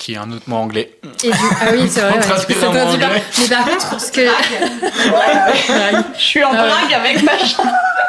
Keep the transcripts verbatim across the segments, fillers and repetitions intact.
qui est un autre mot anglais. Et du... Ah oui, c'est vrai. On Ouais, traduit c'est en traduit anglais. par- Mais par contre, ce que... Je suis en Ah ouais. drague avec ma ch-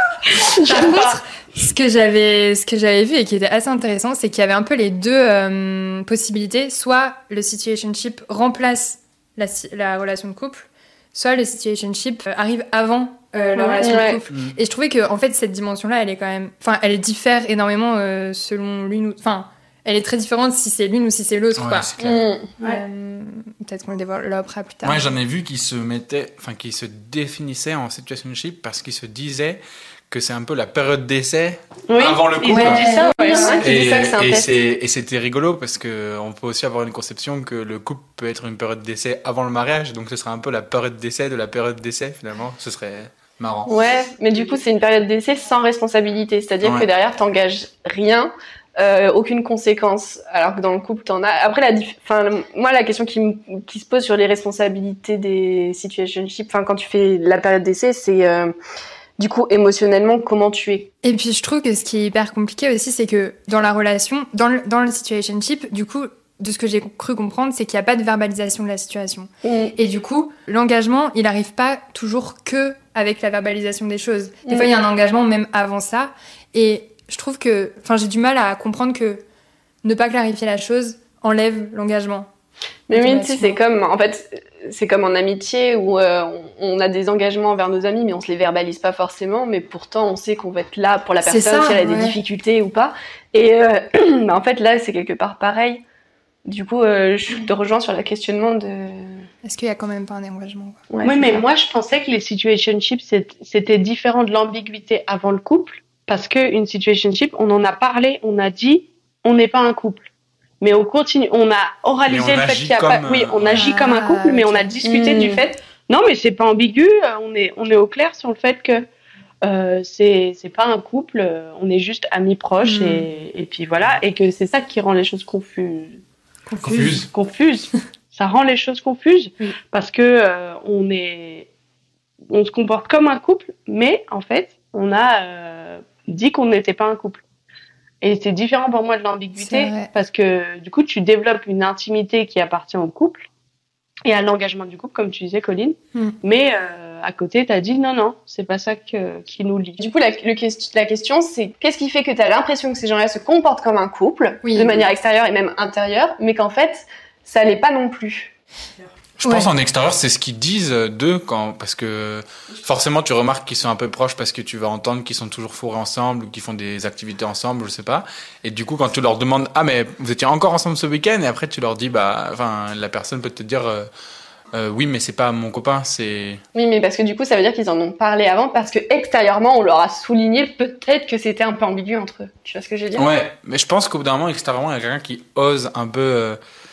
Par J'aime pas. contre, ce que j'avais, ce que j'avais vu et qui était assez intéressant, c'est qu'il y avait un peu les deux euh, possibilités. Soit le situationship remplace la, si- la relation de couple, soit le situationship arrive avant euh, la Ouais, relation ouais. de couple. Mm. Et je trouvais que en fait cette dimension-là, elle est quand même, enfin, elle diffère énormément euh, selon l'une ou, enfin, elle est très différente si c'est l'une ou si c'est l'autre, Ouais, quoi. c'est clair. Mmh. Ouais. Euh, peut-être qu'on le développera plus tard. Moi, j'en ai vu qui se mettaient, enfin, qui se définissaient en situationship parce qu'ils se disaient que c'est un peu la période d'essai Oui, avant le ils couple. ont dit ça, ouais. Oui, ouais. Qui dit ça que c'est un et, test. c'est, et c'était rigolo parce que on peut aussi avoir une conception que le couple peut être une période d'essai avant le mariage, donc ce serait un peu la période d'essai de la période d'essai finalement. Ce serait marrant. Ouais, mais du coup, c'est une période d'essai sans responsabilité. C'est-à-dire Ouais. que derrière, t'engages rien, euh, aucune conséquence. Alors que dans le couple, t'en as. Après, la dif- enfin, moi, la question qui, me- qui se pose sur les responsabilités des situationships, enfin, quand tu fais la période d'essai, c'est, euh, du coup, émotionnellement, comment tu es. Et puis je trouve que ce qui est hyper compliqué aussi, c'est que dans la relation, dans le, dans le situationship, du coup, de ce que j'ai cru comprendre, c'est qu'il n'y a pas de verbalisation de la situation. Et du coup, l'engagement, il n'arrive pas toujours que avec la verbalisation des choses. Des Mm. fois, il y a un engagement même avant ça. Et je trouve que, enfin, j'ai du mal à comprendre que ne pas clarifier la chose enlève l'engagement. Mais oui, tu sais, Automatiquement. c'est comme, en fait, c'est comme en amitié où euh, on, on a des engagements envers nos amis, mais on se les verbalise pas forcément, mais pourtant on sait qu'on va être là pour la C'est personne ça, si elle a des ouais. difficultés ou pas. Et euh, bah, en fait, là, c'est quelque part pareil. Du coup, euh, je te rejoins sur le questionnement de. Est-ce qu'il y a quand même pas un engagement, quoi. Ouais, Oui, c'est mais ça. moi, je pensais que les situationships, c'est- c'était différent de l'ambiguïté avant le couple, parce qu'une situationship, on en a parlé, on a dit, on n'est pas un couple. Mais on continue, on a oralisé Mais on le fait agit qu'il y a pas, comme, oui, on euh, agit comme un couple, mais on a ok. discuté Mm. du fait, non, mais c'est pas ambigu, euh, on est, on est au clair sur le fait que, euh, c'est, c'est pas un couple, euh, on est juste amis proches, Mm. et, et puis voilà, et que c'est ça qui rend les choses confuses. Confuse. Confuses. Ça rend les choses confuses, Oui. parce que, euh, on est, on se comporte comme un couple, mais en fait, on a euh, dit qu'on n'était pas un couple. Et c'est différent pour moi de C'est l'ambiguïté, vrai. parce que du coup, tu développes une intimité qui appartient au couple et à l'engagement du couple, comme tu disais, Colline. Mm. Mais euh, à côté, t'as dit non, non, c'est pas ça que, qui nous lie. Du coup, la, le ques- la question, c'est qu'est-ce qui fait que tu as l'impression que ces gens-là se comportent comme un couple, Oui. de manière extérieure et même intérieure, mais qu'en fait, ça l'est pas non plus. Je pense Ouais. en extérieur, c'est ce qu'ils disent d'eux quand, parce que forcément tu remarques qu'ils sont un peu proches parce que tu vas entendre qu'ils sont toujours fourrés ensemble ou qu'ils font des activités ensemble, je sais pas. Et du coup, quand tu leur demandes, ah mais vous étiez encore ensemble ce week-end, et après tu leur dis, bah, enfin, la personne peut te dire, euh, euh, oui, mais c'est pas mon copain, c'est. Oui, mais parce que du coup, ça veut dire qu'ils en ont parlé avant, parce que extérieurement, on leur a souligné peut-être que c'était un peu ambigu entre eux. Tu vois ce que je veux dire? Ouais, mais je pense qu'au bout d'un moment, extérieurement, il y a quelqu'un qui ose un peu euh,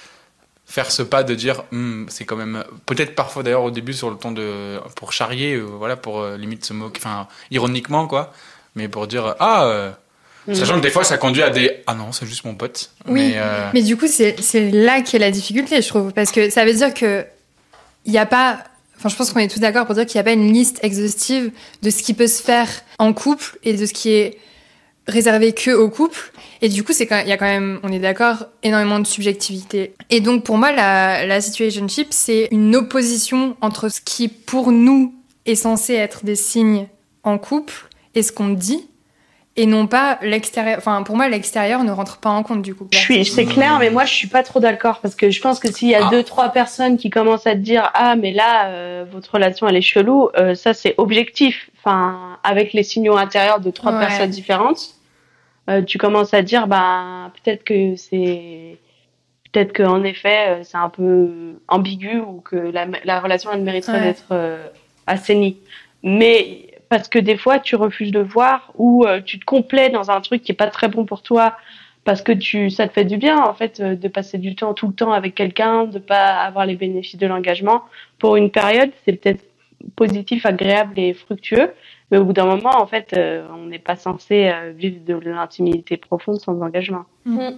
faire ce pas de dire, Hum, c'est quand même, peut-être parfois d'ailleurs au début sur le ton de, pour charrier, euh, voilà, pour euh, limite se moquer, enfin, ironiquement quoi, mais pour dire, ah, euh, sachant que des fois ça conduit à des, ah non, c'est juste mon pote. Oui. Mais, euh, Mais du coup, c'est c'est là qu'est la difficulté, je trouve. Parce que ça veut dire que il n'y a pas... Enfin, je pense qu'on est tous d'accord pour dire qu'il n'y a pas une liste exhaustive de ce qui peut se faire en couple et de ce qui est réservé que au couple. Et du coup, c'est quand il y a quand même, on est d'accord, énormément de subjectivité. Et donc, pour moi, la, la situationship, c'est une opposition entre ce qui, pour nous, est censé être des signes en couple et ce qu'on dit, et non pas l'extérieur. Enfin, pour moi, l'extérieur ne rentre pas en compte, du coup. Je suis, c'est clair, mais moi je suis pas trop d'accord parce que je pense que s'il y a Ah. deux, trois personnes qui commencent à te dire ah mais là euh, votre relation elle est chelou, euh, ça c'est objectif. Enfin, avec les signaux intérieurs de trois Ouais. personnes différentes, euh, tu commences à dire bah peut-être que c'est, peut-être que en effet euh, c'est un peu ambigu ou que la, la relation elle mériterait Ouais. d'être euh, assainie. Mais parce que des fois tu refuses de voir ou euh, tu te complais dans un truc qui est pas très bon pour toi parce que tu ça te fait du bien en fait euh, de passer du temps tout le temps avec quelqu'un, de pas avoir les bénéfices de l'engagement pour une période, c'est peut-être positif, agréable et fructueux, mais au bout d'un moment en fait euh, on n'est pas censé euh, vivre de l'intimité profonde sans engagement.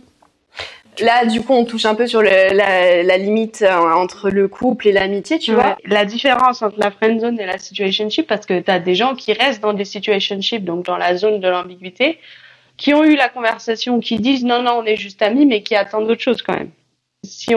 Là, du coup, on touche un peu sur le, la, la limite euh, entre le couple et l'amitié, tu Ouais. vois. La différence entre la friend zone et la situationship, parce que tu as des gens qui restent dans des situationships, donc dans la zone de l'ambiguïté, qui ont eu la conversation, qui disent non, non, on est juste amis, mais qui attendent d'autres choses quand même. Si